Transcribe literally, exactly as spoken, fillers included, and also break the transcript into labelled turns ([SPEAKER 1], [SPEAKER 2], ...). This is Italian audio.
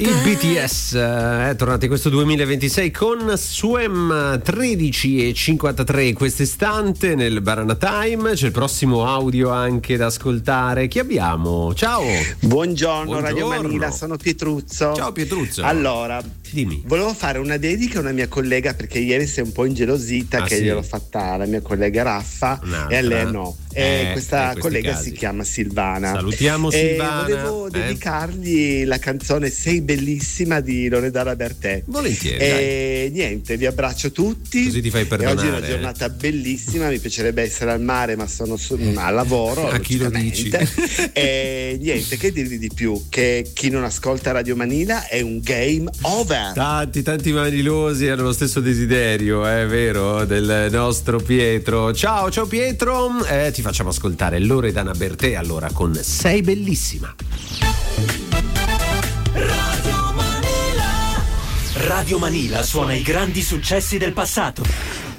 [SPEAKER 1] I B T S è tornato in questo duemilaventisei con Swim. Tredici e cinquantatré in quest'istante nel Banana Time. C'è il prossimo audio anche da ascoltare. Chi abbiamo? Ciao.
[SPEAKER 2] Buongiorno,
[SPEAKER 1] Buongiorno.
[SPEAKER 2] Radio Manila, sono Pietruzzo.
[SPEAKER 1] Ciao Pietruzzo.
[SPEAKER 2] Allora,
[SPEAKER 1] dimmi.
[SPEAKER 2] Volevo fare una dedica a una mia collega perché ieri si è un po' ingelosita
[SPEAKER 1] ah,
[SPEAKER 2] che
[SPEAKER 1] sì?
[SPEAKER 2] gliel'ho fatta alla mia collega Raffa.
[SPEAKER 1] Un'altra.
[SPEAKER 2] E a lei no. E
[SPEAKER 1] Eh,
[SPEAKER 2] questa collega
[SPEAKER 1] casi.
[SPEAKER 2] si chiama Silvana.
[SPEAKER 1] Salutiamo
[SPEAKER 2] e
[SPEAKER 1] Silvana.
[SPEAKER 2] volevo
[SPEAKER 1] eh?
[SPEAKER 2] dedicargli la canzone Sei bellissima di Loredana Bertè.
[SPEAKER 1] Volentieri.
[SPEAKER 2] E niente, vi abbraccio tutti.
[SPEAKER 1] Così ti fai
[SPEAKER 2] E
[SPEAKER 1] perdonare.
[SPEAKER 2] oggi è una giornata bellissima, mi piacerebbe essere al mare, ma sono su, al lavoro.
[SPEAKER 1] A chi lo dici?
[SPEAKER 2] E niente, che dirvi di più? Che chi non ascolta Radio Manila è un game over.
[SPEAKER 1] Tanti, tanti manilosi hanno lo stesso desiderio, è vero, del nostro Pietro. Ciao, ciao Pietro. Eh, ti facciamo ascoltare Loredana Bertè allora con Sei bellissima.
[SPEAKER 3] Radio Manila suona i grandi successi del passato.